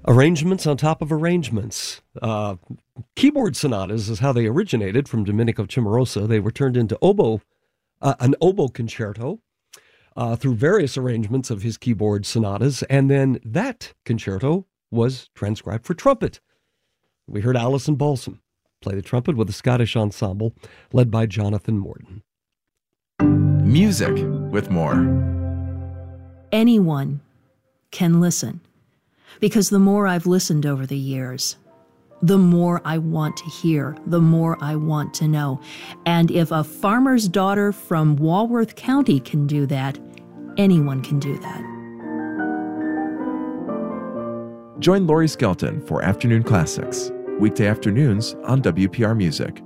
Arrangements on top of arrangements. Keyboard sonatas is how they originated from Domenico Cimarosa. They were turned into an oboe concerto through various arrangements of his keyboard sonatas, and then that concerto was transcribed for trumpet. We heard Alison Balsam play the trumpet with a Scottish ensemble led by Jonathan Morton. Music with more. Anyone can listen, because the more I've listened over the years, the more I want to hear, the more I want to know. And if a farmer's daughter from Walworth County can do that, anyone can do that. Join Laurie Skelton for Afternoon Classics, weekday afternoons on WPR Music.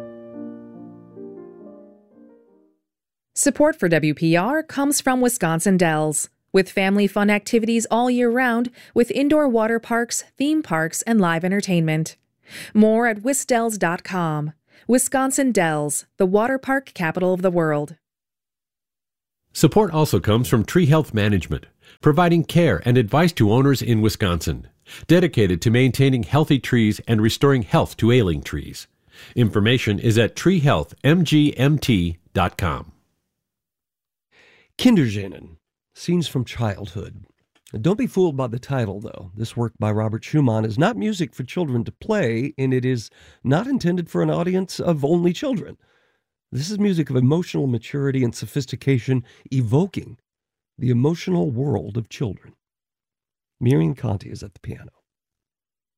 Support for WPR comes from Wisconsin Dells, with family fun activities all year round with indoor water parks, theme parks, and live entertainment. More at wisdells.com. Wisconsin Dells, the water park capital of the world. Support also comes from Tree Health Management, providing care and advice to owners in Wisconsin, dedicated to maintaining healthy trees and restoring health to ailing trees. Information is at treehealthmgmt.com. Kinderszenen, Scenes from Childhood. Don't be fooled by the title, though. This work by Robert Schumann is not music for children to play, and it is not intended for an audience of only children. This is music of emotional maturity and sophistication, evoking the emotional world of children. Miriam Conti is at the piano.